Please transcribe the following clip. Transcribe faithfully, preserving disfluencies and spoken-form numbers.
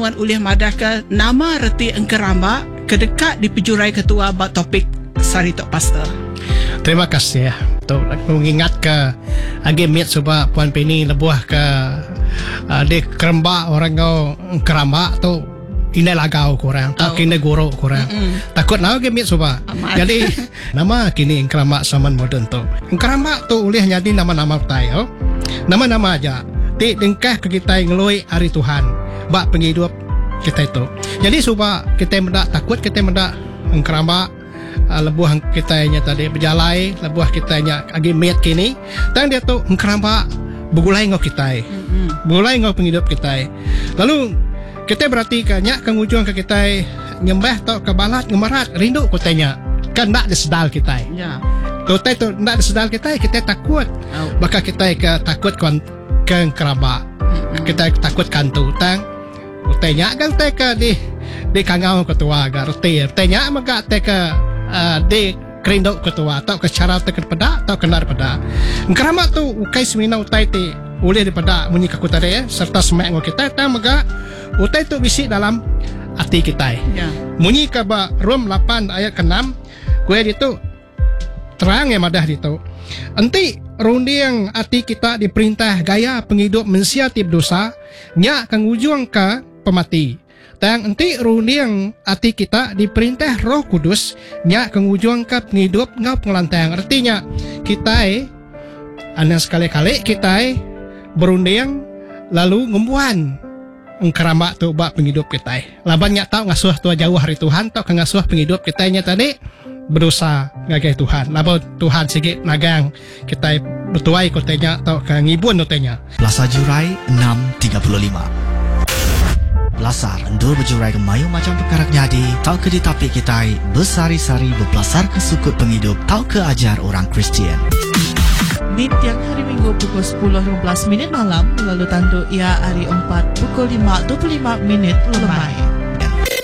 bantuan oleh madaka nama reti engkeramba kedekat di pejurai ketua bak topik Sari Tok Pastor. Terima kasih ya untuk mengingat ke agemit sebab Puan Penny lebuah ke uh, di keramba orang kau keramba tu ini lagau kurang tak oh. Kini guru kurang mm-mm. Takut nak agemit sebab jadi nama kini keramba zaman moden tu keramba tu boleh jadi nama-nama tayo nama-nama aja di dengkah ke kita ngelui hari Tuhan bak penghidup kita itu. Jadi sebab kita mendak takut kita mendak keramba Uh, lebuah kita nya tadi berjalai lebuah kita nya agi met kini tang dia tu keramba begulai ngau kita mm-hmm. begulai ngau penghidup kita lalu kita berarti kanya kang ujung ke kita nyembah tau ke balat ngemarat rindu kotanya kan nak disedal kita ya tu tu nak disedal kita kita takut oh. Bakal kita ke takut kon ke keramba mm-hmm. Kita takut kan tu tang kotanya kan te ke di di kangau ketua garti tanya maga te ke Uh, de kerindok ketua atau ke cara tekan pada atau kenar pada kerama tu ukai semina utai te boleh daripada munyi kaku tadi ya serta semak ngo kita ta maga utai tu bisi dalam hati kita ya munyi ka ba Rom lapan ayat ke enam kue itu terang ya madah itu enti rundi yang hati kita diperintah gaya penghidup mensiatip dosa nya kang ujung ka pemati. Tang enti rundi yang hati kita diperintah Roh Kudus nya kengujung ke penghidup ngau pengelantang artinya kita eh anak sekali-kali kita eh berunding lalu ngumpuan engkeramba tu bak penghidup kita eh laban nya tau ngasuh tua jauh hari Tuhan tau ngasuh penghidup kita nya tadi berusaha ngagai Tuhan laban Tuhan sikit nagang kita bertuai kotanya tau ngibun kotanya. Plaza Jurai enam tiga puluh lima Belasar endur berjurai ke mayu macam perkara jadi tau ke ditapik kita bersari-sari berbelasar ke sukut penghidup tau ke ajar orang Kristian. Di tiang hari Minggu pukul sepuluh lima belas minit malam lalu tandu ia hari empat pukul lima dua puluh lima minit lemai.